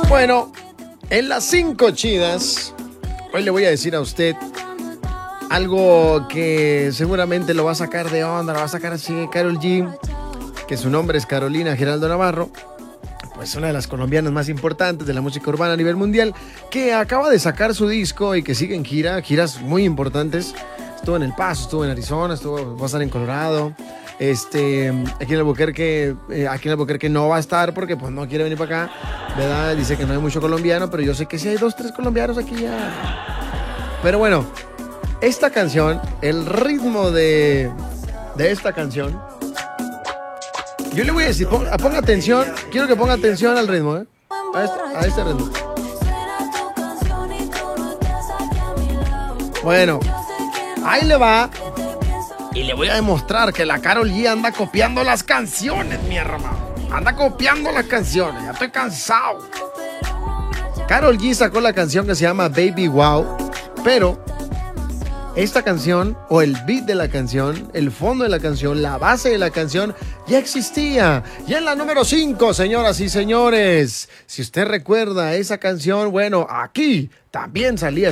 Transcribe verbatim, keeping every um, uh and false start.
Bueno, en las cinco chidas, hoy le voy a decir a usted algo que seguramente lo va a sacar de onda, lo va a sacar así, Karol G, que su nombre es Carolina Giraldo Navarro, pues una de las colombianas más importantes de la música urbana a nivel mundial, que acaba de sacar su disco y que sigue en gira, giras muy importantes. Estuvo en El Paso, estuvo en Arizona, estuvo, va a estar en Colorado. Este, aquí en Albuquerque, eh, aquí en Albuquerque no va a estar porque pues no quiere venir para acá, ¿verdad? Dice que no hay mucho colombiano, pero yo sé que sí hay dos, tres colombianos aquí ya. Pero bueno, esta canción, el ritmo de, de esta canción, yo le voy a decir, ponga, ponga atención, quiero que ponga atención al ritmo, ¿eh? A este, a este ritmo. Bueno, ahí le va. Y le voy a demostrar que la Karol G anda copiando las canciones, mi hermano. Anda copiando las canciones, ya estoy cansado. Karol G sacó la canción que se llama Baby Wow, pero esta canción, o el beat de la canción, el fondo de la canción, la base de la canción, ya existía. Y en la número cinco, señoras y señores, si usted recuerda esa canción, bueno, aquí también salía